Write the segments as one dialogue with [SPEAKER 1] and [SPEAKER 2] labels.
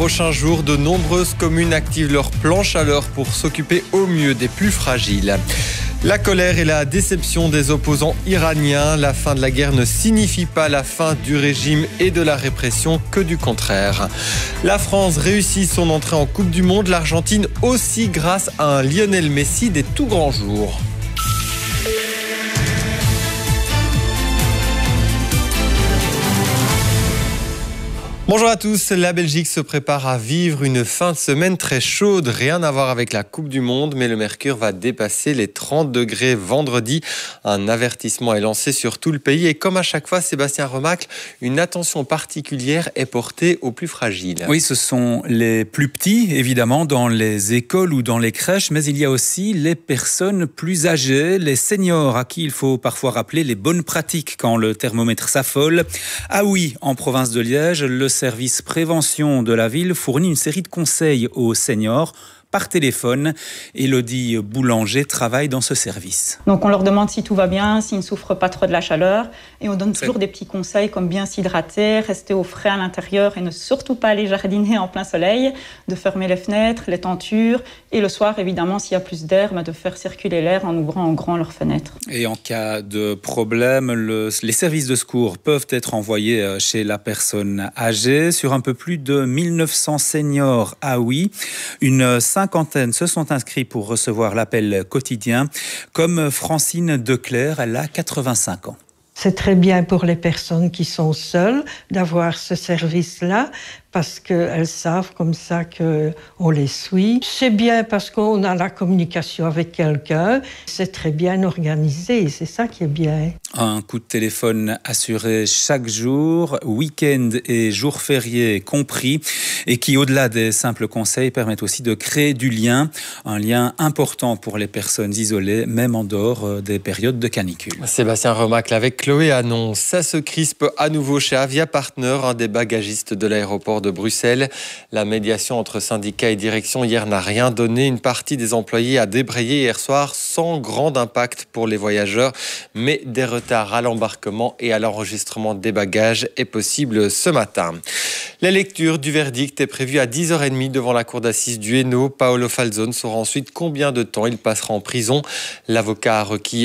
[SPEAKER 1] prochains jours, de nombreuses communes activent leur plan chaleur pour s'occuper au mieux des plus fragiles. La colère et la déception des opposants iraniens. La fin de la guerre ne signifie pas la fin du régime et de la répression, que du contraire. La France réussit son entrée en Coupe du Monde, l'Argentine aussi grâce à un Lionel Messi des tout grands jours. Bonjour à tous, la Belgique se prépare à vivre une fin de semaine très chaude. Rien à voir avec la Coupe du Monde, mais le mercure va dépasser les 30 degrés vendredi. Un avertissement est lancé sur tout le pays et comme à chaque fois, Sébastien Remacle, une attention particulière est portée aux plus fragiles.
[SPEAKER 2] Oui, ce sont les plus petits, évidemment, dans les écoles ou dans les crèches, mais il y a aussi les personnes plus âgées, les seniors, à qui il faut parfois rappeler les bonnes pratiques quand le thermomètre s'affole. Ah oui, en province de Liège, le service prévention de la ville fournit une série de conseils aux seniors par téléphone. Élodie Boulanger travaille dans ce service.
[SPEAKER 3] Donc on leur demande si tout va bien, s'ils ne souffrent pas trop de la chaleur et on donne toujours des petits conseils comme bien s'hydrater, rester au frais à l'intérieur et ne surtout pas aller jardiner en plein soleil, de fermer les fenêtres, les tentures et le soir évidemment s'il y a plus d'air, de faire circuler l'air en ouvrant en grand leurs fenêtres. Et
[SPEAKER 2] en cas de problème, les services de secours peuvent être envoyés chez la personne âgée. Sur un peu plus de 1900 seniors, ah oui, une cinquantaine se sont inscrits pour recevoir l'appel quotidien, comme Francine Declerc, elle a 85 ans.
[SPEAKER 4] C'est très bien pour les personnes qui sont seules d'avoir ce service-là parce qu'elles savent comme ça qu'on les suit. C'est bien parce qu'on a la communication avec quelqu'un. C'est très bien organisé, c'est ça qui est bien.
[SPEAKER 2] Un coup de téléphone assuré chaque jour, week-end et jours fériés compris, et qui, au-delà des simples conseils, permettent aussi de créer du lien, un lien important pour les personnes isolées, même en dehors des périodes de canicule.
[SPEAKER 1] Sébastien Remacle avec Chloé Annonce. Ça se crispe à nouveau chez Avia Partner, un des bagagistes de l'aéroport de Bruxelles. La médiation entre syndicats et direction hier n'a rien donné. Une partie des employés a débrayé hier soir sans grand impact pour les voyageurs, mais des retards à l'embarquement et à l'enregistrement des bagages est possible ce matin. La lecture du verdict est prévue à 10h30 devant la cour d'assises du Hainaut. Paolo Falzone saura ensuite combien de temps il passera en prison. L'avocat a requis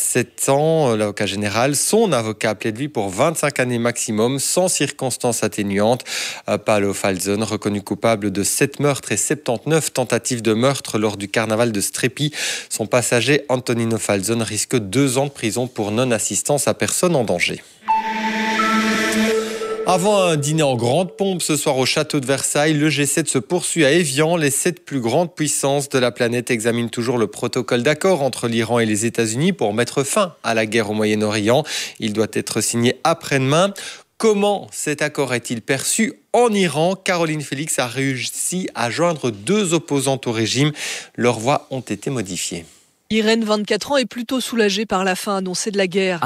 [SPEAKER 1] 27 ans, l'avocat général. Son avocat plaide lui pour 25 années maximum, sans circonstances atténuantes. Paolo Falzone, reconnu coupable de 7 meurtres et 79 tentatives de meurtre lors du carnaval de Strépy. Son passager Antonino Falzone risque 2 ans de prison pour non-assistance à personne en danger. Avant un dîner en grande pompe ce soir au château de Versailles, le G7 se poursuit à Évian. Les 7 plus grandes puissances de la planète examinent toujours le protocole d'accord entre l'Iran et les États-Unis pour mettre fin à la guerre au Moyen-Orient. Il doit être signé après-demain. Comment cet accord est-il perçu en Iran? Caroline Félix a réussi à joindre 2 opposantes au régime. Leurs voix ont été modifiées.
[SPEAKER 5] Irène, 24 ans, est plutôt soulagée par la fin annoncée de la guerre.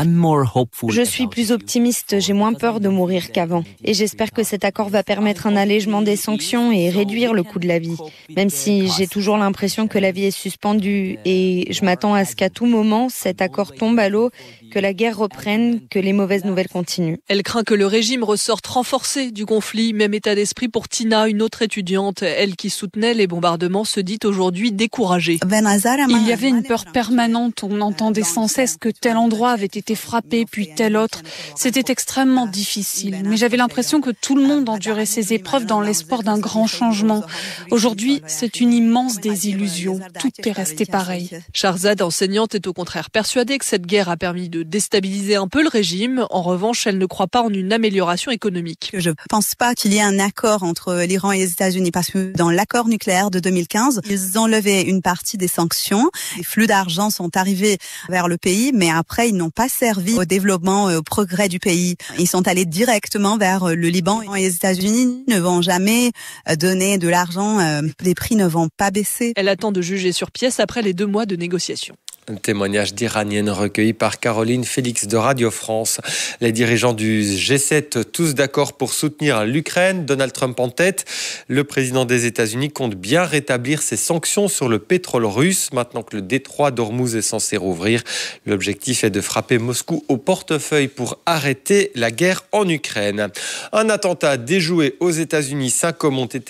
[SPEAKER 6] Je suis plus optimiste, j'ai moins peur de mourir qu'avant. Et j'espère que cet accord va permettre un allègement des sanctions et réduire le coût de la vie. Même si j'ai toujours l'impression que la vie est suspendue et je m'attends à ce qu'à tout moment, cet accord tombe à l'eau, que la guerre reprenne, que les mauvaises nouvelles continuent.
[SPEAKER 5] Elle craint que le régime ressorte renforcé du conflit. Même état d'esprit pour Tina, une autre étudiante. Elle qui soutenait les bombardements se dit aujourd'hui découragée.
[SPEAKER 7] Il y avait une peur permanente. On entendait sans cesse que tel endroit avait été frappé, puis tel autre. C'était extrêmement difficile. Mais j'avais l'impression que tout le monde endurait ces épreuves dans l'espoir d'un grand changement. Aujourd'hui, c'est une immense désillusion. Tout est resté pareil.
[SPEAKER 5] Shahrzad, enseignante, est au contraire persuadée que cette guerre a permis de déstabiliser un peu le régime. En revanche, elle ne croit pas en une amélioration économique.
[SPEAKER 8] Je ne pense pas qu'il y ait un accord entre l'Iran et les États-Unis parce que dans l'accord nucléaire de 2015, ils ont levé une partie des sanctions. Les flux d'argent sont arrivés vers le pays, mais après, ils n'ont pas servi au développement, au progrès du pays. Ils sont allés directement vers le Liban et les États-Unis ne vont jamais donner de l'argent. Les prix ne vont pas baisser.
[SPEAKER 5] Elle attend de juger sur pièce après les 2 mois de négociations.
[SPEAKER 1] Un témoignage d'Iranienne recueilli par Caroline Félix de Radio France. Les dirigeants du G7, tous d'accord pour soutenir l'Ukraine. Donald Trump en tête. Le président des États-Unis compte bien rétablir ses sanctions sur le pétrole russe, maintenant que le détroit d'Ormuz est censé rouvrir. L'objectif est de frapper Moscou au portefeuille pour arrêter la guerre en Ukraine. Un attentat déjoué aux États-Unis. 5 hommes ont été